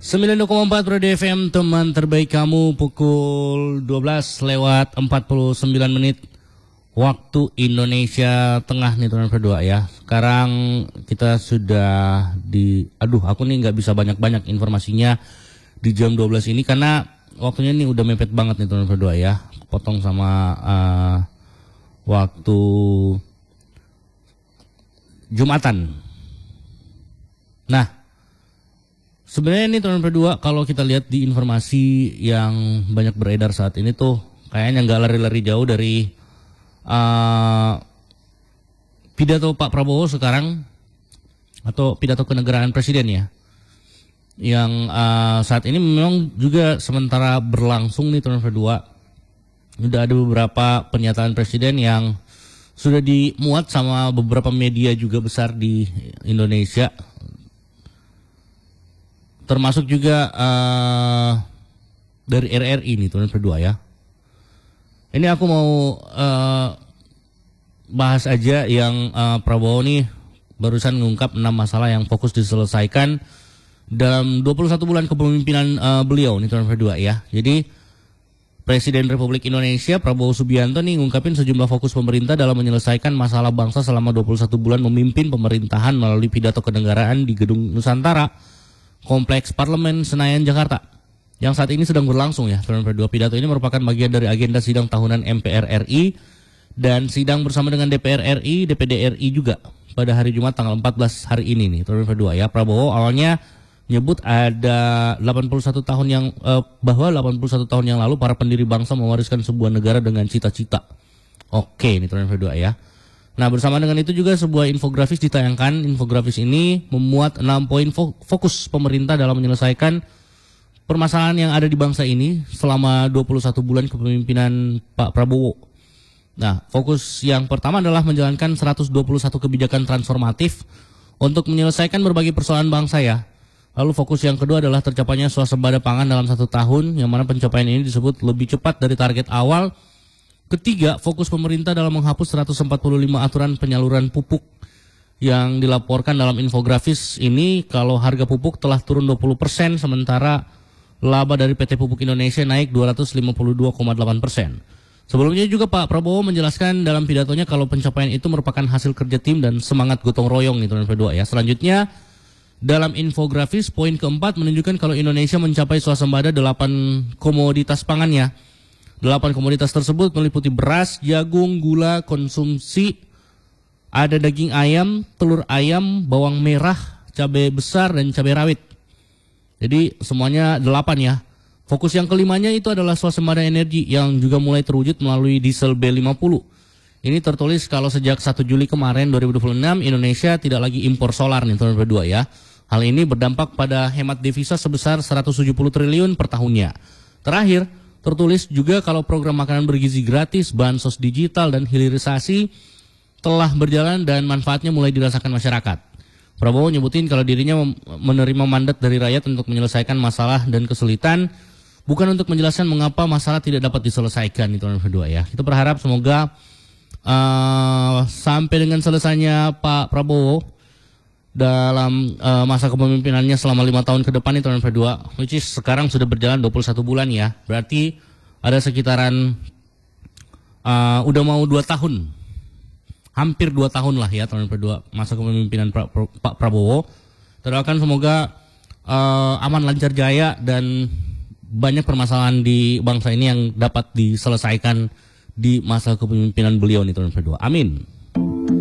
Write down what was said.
92,4 Pro FM, teman terbaik kamu, pukul 12 lewat 49 menit waktu Indonesia Tengah nih teman berdua ya. Sekarang kita sudah aku nih nggak bisa banyak-banyak informasinya di jam 12 ini karena waktunya ini udah mepet banget nih teman berdua ya. Potong sama waktu Jumatan. Nah, sebenarnya ini teman berdua kalau kita lihat di informasi yang banyak beredar saat ini tuh kayaknya nggak lari-lari jauh dari pidato Pak Prabowo sekarang atau pidato kenegaraan presiden ya, yang saat ini memang juga sementara berlangsung nih teman berdua. Udah ada beberapa pernyataan presiden yang sudah dimuat sama beberapa media juga besar di Indonesia. Termasuk juga dari RRI nih teman berdua ya. Ini aku mau bahas aja yang Prabowo nih barusan mengungkap 6 masalah yang fokus diselesaikan dalam 21 bulan kepemimpinan beliau nih teman berdua ya. Jadi Presiden Republik Indonesia Prabowo Subianto nih ngungkapin sejumlah fokus pemerintah dalam menyelesaikan masalah bangsa selama 21 bulan memimpin pemerintahan melalui pidato kenegaraan di Gedung Nusantara, Kompleks Parlemen Senayan, Jakarta, yang saat ini sedang berlangsung ya. Teman-teman, pidato ini merupakan bagian dari agenda sidang tahunan MPR RI dan sidang bersama dengan DPR RI, DPD RI juga pada hari Jumat tanggal 14 hari ini nih. Teman-teman, ya Prabowo awalnya nyebut ada 81 tahun yang bahwa 81 tahun yang lalu para pendiri bangsa mewariskan sebuah negara dengan cita-cita. Oke, ini teman-teman ya. Nah, bersama dengan itu juga sebuah infografis ditayangkan. Infografis ini memuat 6 poin fokus pemerintah dalam menyelesaikan permasalahan yang ada di bangsa ini selama 21 bulan kepemimpinan Pak Prabowo. Nah, fokus yang pertama adalah menjalankan 121 kebijakan transformatif untuk menyelesaikan berbagai persoalan bangsa ya. Lalu fokus yang kedua adalah tercapainya swasembada pangan dalam 1 tahun, yang mana pencapaian ini disebut lebih cepat dari target awal. Ketiga, fokus pemerintah dalam menghapus 145 aturan penyaluran pupuk yang dilaporkan dalam infografis ini kalau harga pupuk telah turun 20%, sementara laba dari PT Pupuk Indonesia naik 252,8%. Sebelumnya juga Pak Prabowo menjelaskan dalam pidatonya kalau pencapaian itu merupakan hasil kerja tim dan semangat gotong royong nih teman-teman berdua ya. Selanjutnya, dalam infografis poin keempat menunjukkan kalau Indonesia mencapai swasembada 8 komoditas pangannya. 8 komoditas tersebut meliputi beras, jagung, gula, konsumsi, ada daging ayam, telur ayam, bawang merah, cabai besar, dan cabai rawit. Jadi semuanya 8 ya. Fokus yang kelimanya itu adalah swasembada energi yang juga mulai terwujud melalui diesel B50. Ini tertulis kalau sejak 1 Juli kemarin 2026 Indonesia tidak lagi impor solar nih teman-teman berdua ya. Hal ini berdampak pada hemat devisa sebesar 170 triliun per tahunnya. Terakhir, tertulis juga kalau program makanan bergizi gratis, bansos digital, dan hilirisasi telah berjalan dan manfaatnya mulai dirasakan masyarakat. Prabowo nyebutin kalau dirinya menerima mandat dari rakyat untuk menyelesaikan masalah dan kesulitan, bukan untuk menjelaskan mengapa masalah tidak dapat diselesaikan itu teman-teman berdua ya. Kita berharap semoga sampai dengan selesainya Pak Prabowo dalam masa kepemimpinannya selama 5 tahun ke depan itu teman berdua, which is sekarang sudah berjalan 21 bulan ya. Berarti ada sekitaran udah mau 2 tahun. Hampir 2 tahun lah ya teman berdua masa kepemimpinan Pak Prabowo. Doakan semoga aman, lancar, jaya, dan banyak permasalahan di bangsa ini yang dapat diselesaikan di masa kepemimpinan beliau nih teman berdua. Amin.